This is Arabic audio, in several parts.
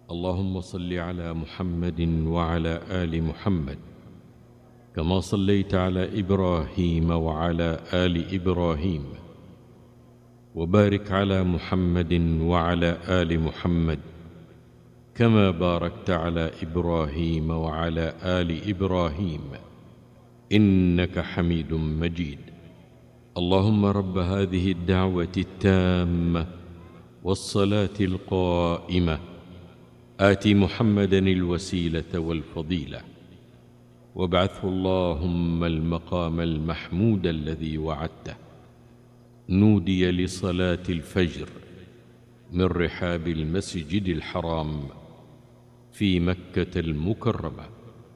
اللهم صل على محمد وعلى آل محمد كما صليت على إبراهيم وعلى آل إبراهيم، وبارك على محمد وعلى آل محمد كما باركت على إبراهيم وعلى آل إبراهيم إنك حميد مجيد. اللهم رب هذه الدعوة التامة والصلاة القائمة آت محمدا الوسيلة والفضيلة وابعثه اللهم المقام المحمود الذي وعدته. نودي لصلاة الفجر من رحاب المسجد الحرام في مكة المكرمة.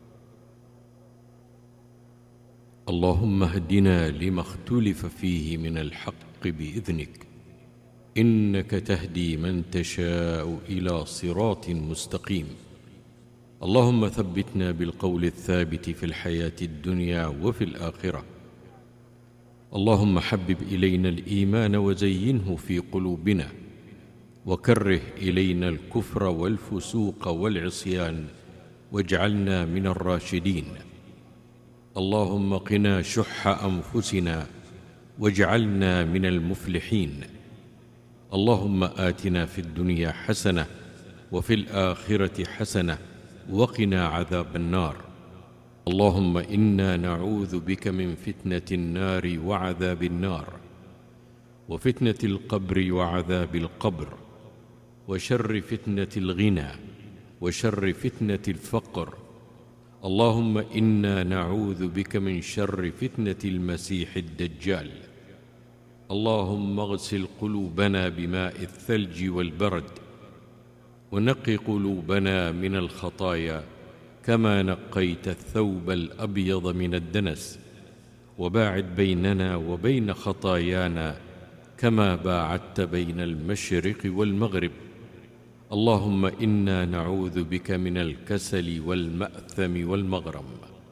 اللهم اهدنا لما اختلف فيه من الحق بإذنك، إنك تهدي من تشاء إلى صراط مستقيم. اللهم ثبتنا بالقول الثابت في الحياة الدنيا وفي الآخرة. اللهم حبب إلينا الإيمان وزينه في قلوبنا، وكره إلينا الكفر والفسوق والعصيان واجعلنا من الراشدين. اللهم قنا شح أنفسنا واجعلنا من المفلحين. اللهم آتنا في الدنيا حسنة وفي الآخرة حسنة وقنا عذاب النار. اللهم إنا نعوذ بك من فتنة النار وعذاب النار، وفتنة القبر وعذاب القبر، وشر فتنة الغنى، وشر فتنة الفقر. اللهم إنا نعوذ بك من شر فتنة المسيح الدجال. اللهم اغسل قلوبنا بماء الثلج والبرد، ونقِ قلوبنا من الخطايا كما نقيت الثوب الأبيض من الدنس، وباعد بيننا وبين خطايانا كما باعدت بين المشرق والمغرب. اللهم إنا نعوذ بك من الكسل والمأثم والمغرم.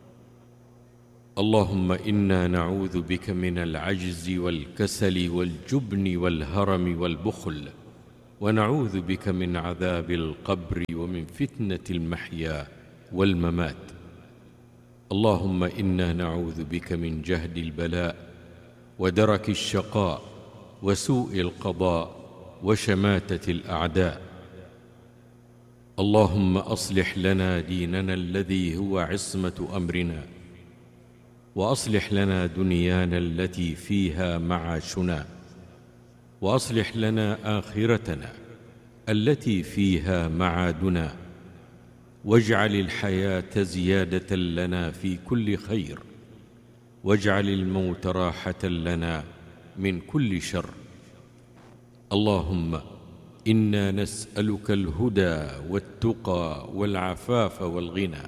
اللهم إنا نعوذ بك من العجز والكسل والجبن والهرم والبخل، ونعوذ بك من عذاب القبر ومن فتنة المحيا والممات. اللهم إنا نعوذ بك من جهد البلاء ودرك الشقاء وسوء القضاء وشماتة الأعداء. اللهم أصلح لنا ديننا الذي هو عصمة أمرنا، وأصلح لنا دنيانا التي فيها معاشنا، وأصلح لنا آخرتنا التي فيها معادنا، واجعل الحياة زيادة لنا في كل خير، واجعل الموت راحة لنا من كل شر. اللهم إنا نسألك الهدى والتقى والعفاف والغنى.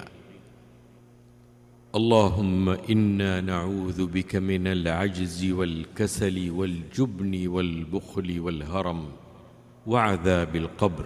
اللهم إنا نعوذ بك من العجز والكسل والجبن والبخل والهرم وعذاب القبر.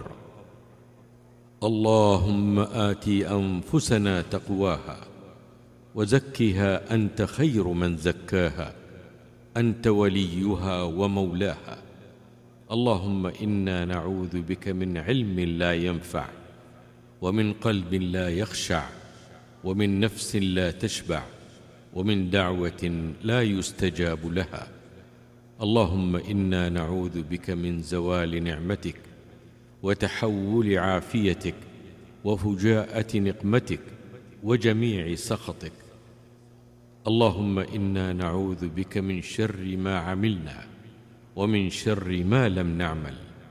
اللهم آت أنفسنا تقواها وزكها أنت خير من زكاها، أنت وليها ومولاها. اللهم إنا نعوذ بك من علم لا ينفع، ومن قلب لا يخشع، ومن نفس لا تشبع، ومن دعوة لا يستجاب لها. اللهم إنا نعوذ بك من زوال نعمتك وتحول عافيتك وفجاءة نقمتك وجميع سخطك. اللهم إنا نعوذ بك من شر ما عملنا ومن شر ما لم نعمل.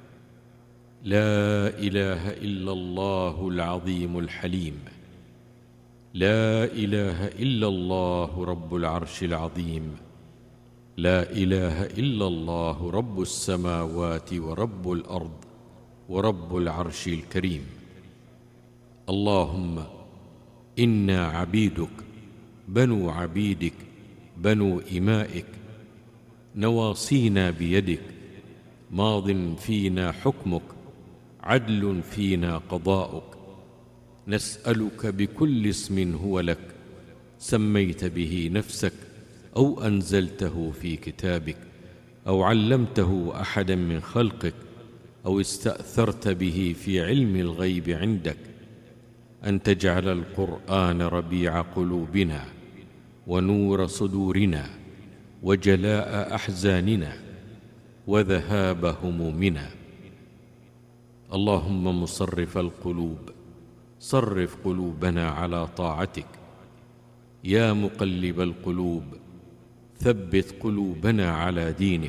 لا إله إلا الله العظيم الحليم. لا إله إلا الله رب العرش العظيم. لا إله إلا الله رب السماوات ورب الأرض ورب العرش الكريم. اللهم إنا عبيدك بنو عبيدك بنو إمائك، نواصينا بيدك، ماض فينا حكمك، عدل فينا قضاؤك. نسألك بكل اسم هو لك سميت به نفسك أو أنزلته في كتابك أو علمته أحدا من خلقك أو استأثرت به في علم الغيب عندك أن تجعل القرآن ربيع قلوبنا ونور صدورنا وجلاء أحزاننا وذهاب همومنا. اللهم مصرف القلوب صرف قلوبنا على طاعتك. يا مقلب القلوب ثبت قلوبنا على دينك.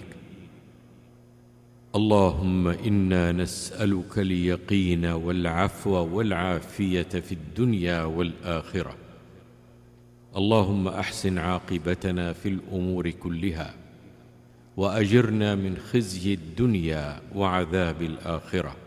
اللهم إنا نسألك اليقين والعفو والعافية في الدنيا والآخرة. اللهم أحسن عاقبتنا في الأمور كلها وأجرنا من خزي الدنيا وعذاب الآخرة.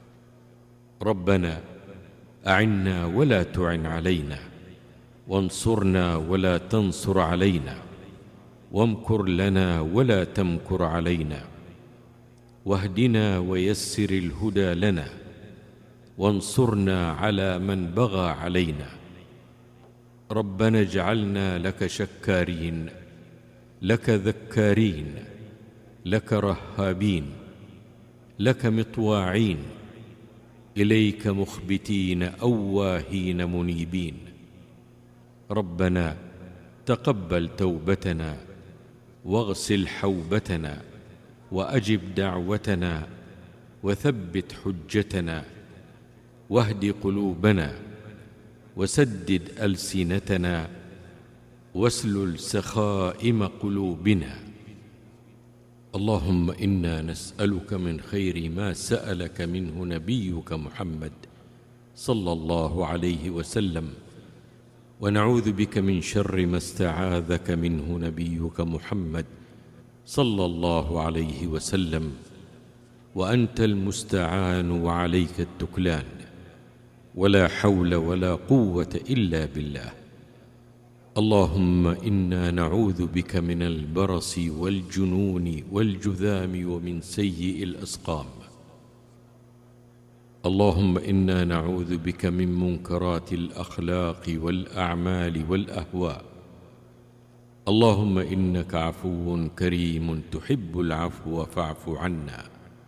ربنا أعنا ولا تعن علينا، وانصرنا ولا تنصر علينا، وامكر لنا ولا تمكر علينا، واهدنا ويسر الهدى لنا، وانصرنا على من بغى علينا. ربنا اجعلنا لك شكارين، لك ذكارين، لك رهابين، لك مطواعين، إليك مخبتين أواهين منيبين. ربنا تقبل توبتنا واغسل حوبتنا وأجب دعوتنا وثبت حجتنا واهد قلوبنا وسدد ألسنتنا واسلل سخائم قلوبنا. اللهم إنا نسألك من خير ما سألك منه نبيك محمد صلى الله عليه وسلم، ونعوذ بك من شر ما استعاذك منه نبيك محمد صلى الله عليه وسلم، وأنت المستعان وعليك التكلان، ولا حول ولا قوة إلا بالله. اللهم إنا نعوذ بك من البرص والجنون والجذام ومن سيء الأسقام. اللهم إنا نعوذ بك من منكرات الأخلاق والأعمال والأهواء. اللهم إنك عفو كريم تحب العفو فاعف عنا.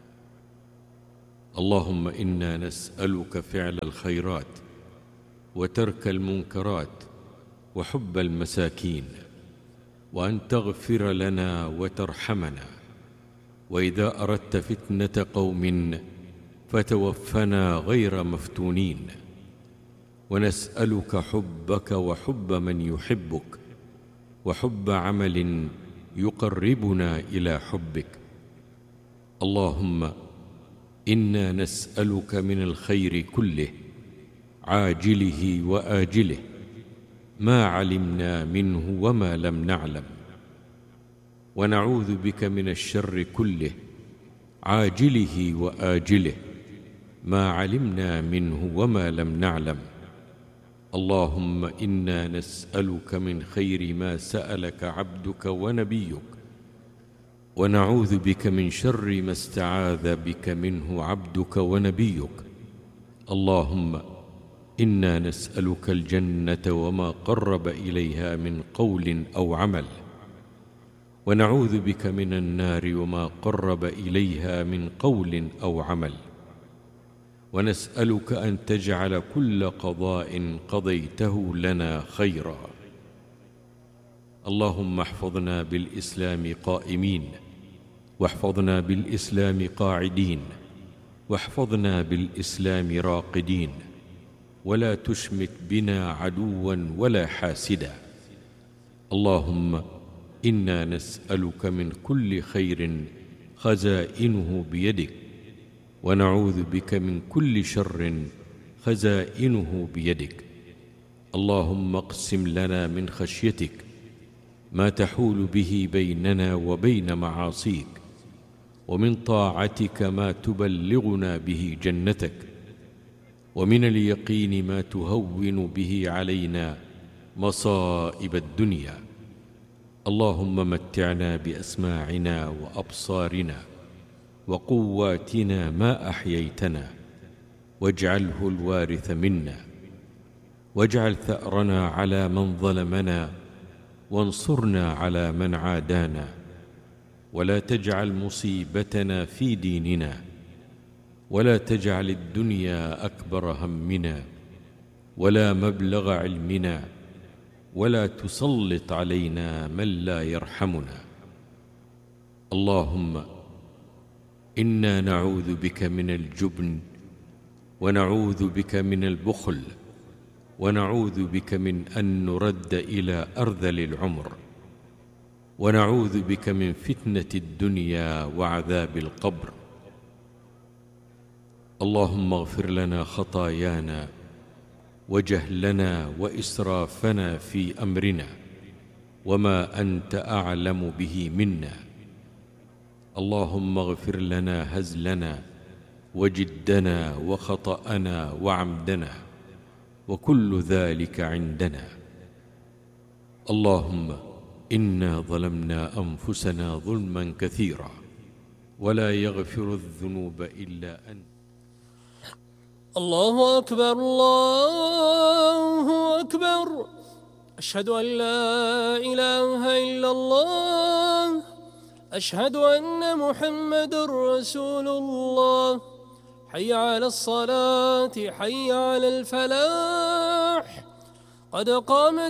اللهم إنا نسألك فعل الخيرات وترك المنكرات وحب المساكين، وأن تغفر لنا وترحمنا، وإذا أردت فتنة قوم فتوفنا غير مفتونين. ونسألك حبك وحب من يحبك وحب عمل يقربنا إلى حبك. اللهم إنا نسألك من الخير كله عاجله وآجله ما علمنا منه وما لم نعلم، ونعوذ بك من الشر كله عاجله وآجله ما علمنا منه وما لم نعلم. اللهم إنا نسألك من خير ما سألك عبدك ونبيك، ونعوذ بك من شر ما استعاذ بك منه عبدك ونبيك. اللهم إنا نسألك الجنة وما قرب إليها من قول أو عمل، ونعوذ بك من النار وما قرب إليها من قول أو عمل. ونسألك أن تجعل كل قضاء قضيته لنا خيرا. اللهم احفظنا بالإسلام قائمين، واحفظنا بالإسلام قاعدين، واحفظنا بالإسلام راقدين، ولا تشمت بنا عدوا ولا حاسدا. اللهم إنا نسألك من كل خير خزائنه بيدك، ونعوذ بك من كل شر خزائنه بيدك. اللهم اقسم لنا من خشيتك ما تحول به بيننا وبين معاصيك، ومن طاعتك ما تبلغنا به جنتك، ومن اليقين ما تهون به علينا مصائب الدنيا. اللهم متعنا بأسماعنا وأبصارنا وقواتنا ما أحييتنا، واجعله الوارث منا، واجعل ثأرنا على من ظلمنا، وانصرنا على من عادانا، ولا تجعل مصيبتنا في ديننا، ولا تجعل الدنيا أكبر همنا ولا مبلغ علمنا ولا تسلط علينا من لا يرحمنا. اللهم إنا نعوذ بك من الجبن، ونعوذ بك من البخل، ونعوذ بك من أن نرد إلى أرذل العمر، ونعوذ بك من فتنة الدنيا وعذاب القبر. اللهم اغفر لنا خطايانا وجهلنا وإسرافنا في أمرنا وما أنت أعلم به منا. اللهم اغفر لنا هزلنا وجدنا وخطأنا وعمدنا وكل ذلك عندنا. اللهم إنا ظلمنا أنفسنا ظلما كثيرا ولا يغفر الذنوب إلا أنت. الله أكبر الله أكبر، أشهد أن لا إله إلا الله، أشهد أن محمد رسول الله. حي على الصلاة، حي على الفلاح، قد قامت